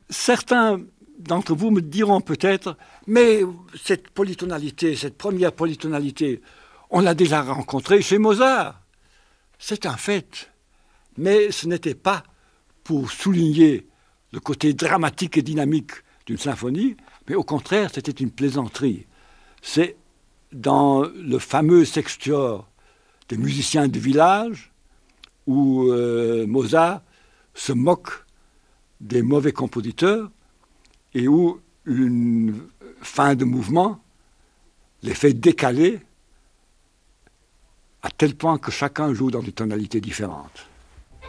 Certains d'entre vous me diront peut-être, mais cette polytonalité, cette première polytonalité, on l'a déjà rencontrée chez Mozart. C'est un fait. Mais ce n'était pas pour souligner le côté dramatique et dynamique d'une symphonie, mais au contraire, c'était une plaisanterie. C'est dans le fameux sextuor des musiciens du village où Mozart se moque des mauvais compositeurs et où une fin de mouvement les fait décaler à tel point que chacun joue dans des tonalités différentes.